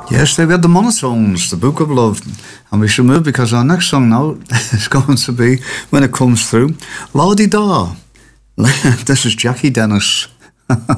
Yes, they had the monotones, the Book of Love. And we shall move because our next song now is going to be, when it comes through, La Di Da. This is Jackie Dennis.